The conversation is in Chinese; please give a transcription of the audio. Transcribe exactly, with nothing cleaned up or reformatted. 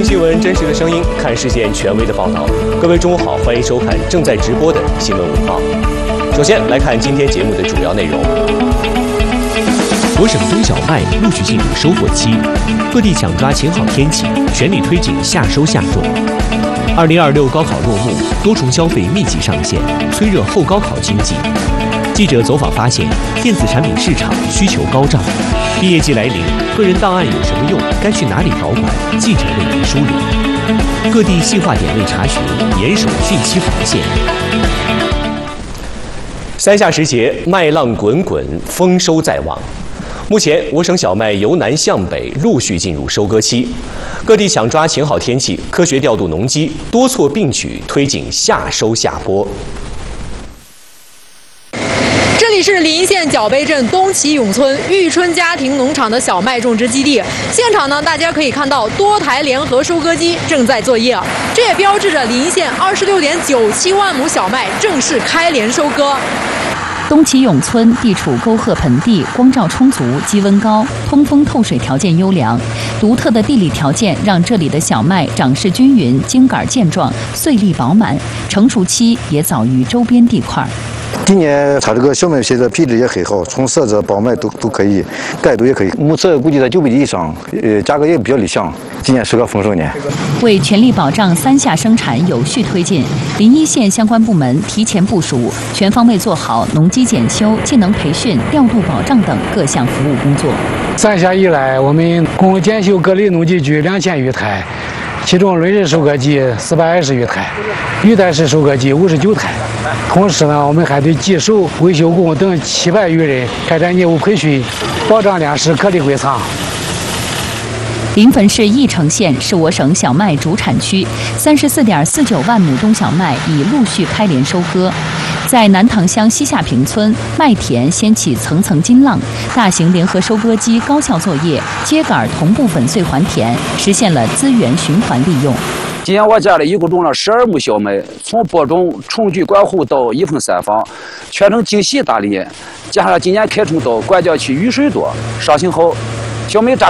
听新闻真实的声音，看事件权威的报道。各位中午好，欢迎收看正在直播的新闻午报。首先来看今天节目的主要内容。我省冬小麦陆续进入收获期，各地抢抓晴好天气，全力推进夏收夏种。二零二六高考落幕，多重消费密集上线，催热后高考经济。记者走访发现，电子产品市场需求高涨。毕业季来临，个人档案有什么用？该去哪里保管？记者为您梳理。各地细化点位查询，严守汛期防线。三夏时节，麦浪滚滚，丰收在望。目前，我省小麦由南向北陆续进入收割期，各地抢抓晴好天气，科学调度农机，多措并举，推进夏收夏播。 这里是临县角碑镇东齐永村玉春家庭农场的小麦种植基地，现场呢，大家可以看到多台联合收割机正在作业，这也标志着临县二十六点九七万亩小麦正式开镰收割。 东齐永村地处沟壑盆地，光照充足，积温高，通风透水条件优良。独特的地理条件让这里的小麦长势均匀，茎秆健壮，穗粒饱满，成熟期也早于周边地块。 今年它这个小麦皮的皮质也很好，从色泽、饱满都都可以，带度也可以。目测估计在九百斤以上，呃，价格也比较理想。今年是个丰收年。 为全力保障三夏生产有序推进，临沂县相关部门提前部署，全方位做好农机检修、技能培训、调度保障等各项服务工作。 三夏以来，我们共检修各类农机具两千余台。其中轮式收割机四百二十余台，履带式收割机五十九台。同时呢，我们还对技手、维修工等七百余人开展业务培训，保障粮食颗粒归仓。 临汾市翼城县是我省小麦主产区，三十四点四九万亩冬小麦已陆续开镰收割。在南塘乡西下坪村，麦田掀起层层金浪，大型联合收割机高效作业，秸秆同步粉碎还田，实现了资源循环利用。 今年我家里一共种了十二亩小麦，从播种、重聚管护到一分三放，全程精细打理。加上今年开春到管教期雨水多，伤情好，小麦榨